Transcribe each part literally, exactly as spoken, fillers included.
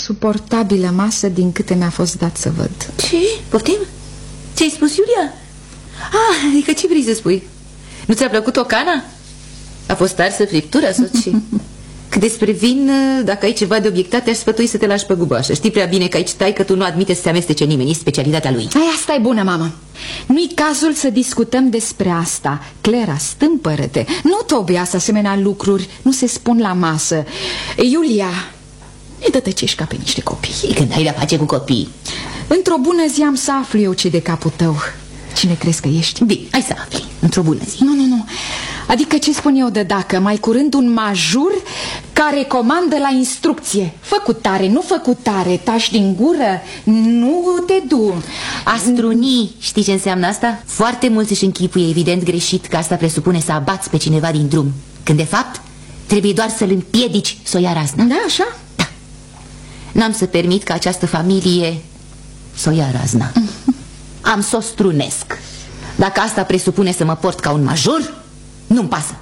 suportabilă masă din câte mi-a fost dat să văd. Ce? Poftim? Ce-ai spus, Iulia? Ah, adică ce vrei să spui? Nu ți-a plăcut o cana? A fost arsă friptura sau ce? Cât despre vin, dacă ai ceva de obiectat, te-aș sfătui să te lași pe gubașă. Știi prea bine că aici tai că tu nu admite să se amestece nimeni, e specialitatea lui. Ai, asta e bună, mamă. Nu-i cazul să discutăm despre asta. Clara, stâmpără-te. Nu, Tobias, asemenea lucruri nu se spun la masă. Iulia, ne dătăcești ca pe niște copii. Când ai de-a face cu copii? Într-o bună zi am să aflu eu ce de capul tău. Cine crezi că ești? Bine, hai să afli, într-o bună zi. Nu, nu, nu. Adică ce spun eu de dacă? Mai curând un major care comandă la instrucție. Făcutare, nu făcutare, tași din gură, nu te du. Astrunii, știi ce înseamnă asta? Foarte mulți își închipuie evident greșit că asta presupune să abați pe cineva din drum, când de fapt trebuie doar să-l împiedici să o ia razna. Da, așa? Da. N-am să permit ca această familie să o ia razna. Am să o strunesc. Dacă asta presupune să mă port ca un major, nu-mi pasă.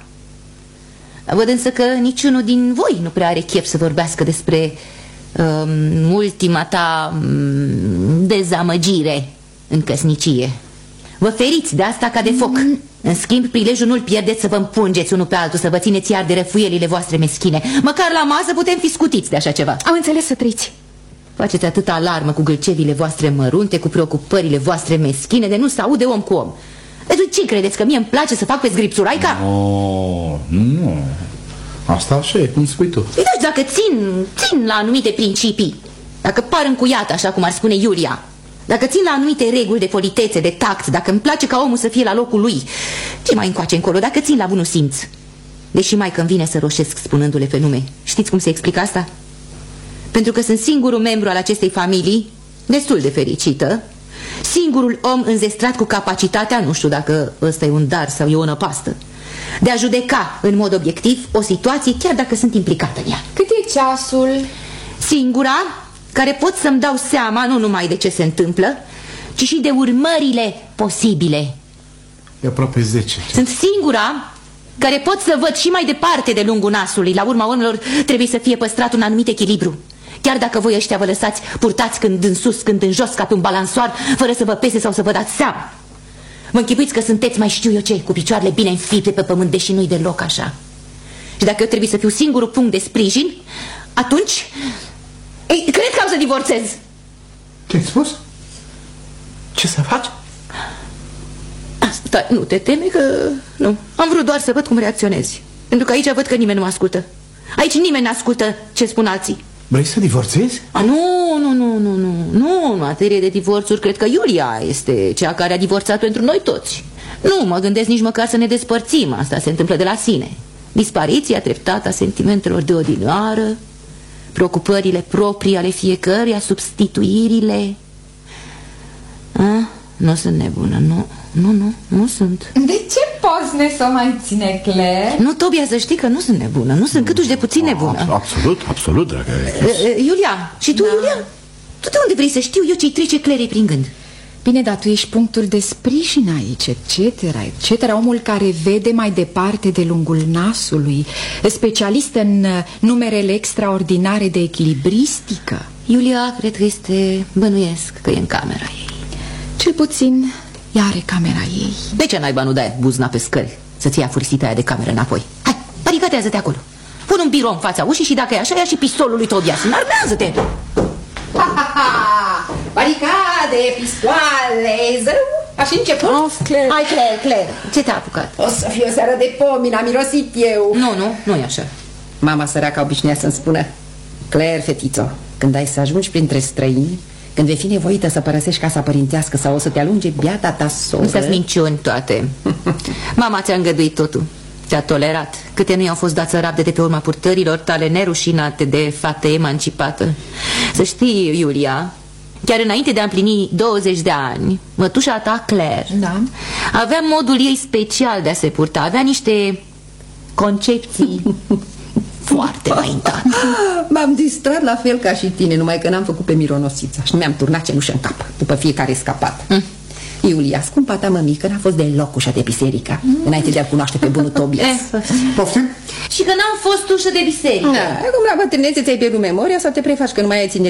Văd însă că niciunul din voi nu prea are chef să vorbească despre um, ultima ta um, dezamăgire în căsnicie. Vă feriți de asta ca de foc. În schimb, prilejul nu-l pierdeți să vă împungeți unul pe altul, să vă țineți iar de răfuielile voastre meschine. Măcar la masă putem fi scutiți de așa ceva. Am înțeles, să trăiți. Faceți atâta alarmă cu gâlcevile voastre mărunte, cu preocupările voastre meschine, de nu se aude om cu om. Deci ce credeți, că mie îmi place să fac pe zgripțuraica? No, nu. Asta așa e, cum spui tu. Păi deci dacă țin, țin la anumite principii, dacă par încuiată, așa cum ar spune Iulia, dacă țin la anumite reguli de politețe, de tact, dacă îmi place ca omul să fie la locul lui, ce mai încoace încolo, dacă țin la bunul simț. Deși mai că-mi vine să roșesc spunându-le pe nume. Știți cum se explică asta? Pentru că sunt singurul membru al acestei familii, destul de fericită, singurul om înzestrat cu capacitatea, nu știu dacă ăsta e un dar sau e o năpastă, de a judeca în mod obiectiv o situație, chiar dacă sunt implicată în ea. Cât e ceasul? Singura care pot să-mi dau seama nu numai de ce se întâmplă, ci și de urmările posibile. E aproape zece. Sunt singura care pot să văd și mai departe de lungul nasului. La urma urmelor trebuie să fie păstrat un anumit echilibru. Chiar dacă voi ăștia vă lăsați purtați când în sus, când în jos, ca pe un balansoar, fără să vă pese sau să vă dați seama. Vă închipuiți că sunteți, mai știu eu ce, cu picioarele bine înfipte pe pământ, deși nu-i deloc așa. Și dacă eu trebuie să fiu singurul punct de sprijin, atunci, ei, cred că am să divorțez. Ce-ai spus? Ce să faci? Asta, nu te teme că... Nu, am vrut doar să văd cum reacționezi. Pentru că aici văd că nimeni nu mă ascultă. Aici nimeni nu ascultă ce spun alții. Vrei să divorțezi? A, nu, nu, nu, nu, nu, nu, în materie de divorțuri, cred că Iulia este cea care a divorțat pentru noi toți. Nu mă gândesc nici măcar să ne despărțim, asta se întâmplă de la sine. Dispariția treptată a sentimentelor de odinioară, preocupările proprii ale fiecăruia, substituirile. A, nu sunt nebună, nu, nu, nu, nu sunt. De ce pozne să mai ține, Claire? Nu, Tobia, să știi că nu sunt nebună, nu sunt câtuși de puțin nebună. Absolut, absolut, dragă. Iulia, și tu, da. Iulia? Tu de unde vrei să știu eu ce-i trece Clarei prin gând? Bine, dar tu ești punctul de sprijin aici, et cetera, et cetera. Omul care vede mai departe de lungul nasului, specialist în numerele extraordinare de echilibristică. Iulia, cred că este, bănuiesc că e în camera ei. Cel puțin ea are camera ei. De ce naiba nu dai buzna pe scări să-ți ia furisita aia de cameră înapoi? Hai, baricatează-te acolo. Pun un birou în fața ușii și dacă e așa, ia și pistolul lui Tobias. Înarmează-te! Baricade, pistoale, zău. Așa început? Of, Claire. Hai, Claire, Claire, ce te-a apucat? O să fie o seară de pomin, am mirosit eu. Nu, nu, nu e așa. Mama săraca obișnuia să-mi spună: Claire, fetițo, când ai să ajungi printre străini, când vei fi nevoită să părăsești casa părintească sau o să te alunge biata ta soră... Nu-ți minciuni toate. Mama ți-a îngăduit totul. Te-a tolerat. Câte nu i-au fost dați rabde de pe urma purtărilor tale nerușinate de fată emancipată. Să știi, Iulia, chiar înainte de a împlini douăzeci de ani, mătușa ta, Claire, da, avea modul ei special de a se purta. Avea niște concepții foarte înaintate. M-am distrat la fel ca și tine, numai că n-am făcut pe mironosița și mi-am turnat cenușă în cap după fiecare scapat. mm. Iulia, scumpa ta mămică n-a fost deloc ușa de biserică mm. înainte de a cunoaște pe bunul Tobias. eh, Poftim? Și că n-am fost ușă de biserică. Da, acum la bătrânețe ți-ai pierdut memoria sau te prefaci că nu mai ai ține